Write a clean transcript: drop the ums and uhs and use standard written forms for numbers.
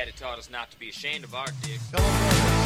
It taught us not to be ashamed of our dicks. Come on,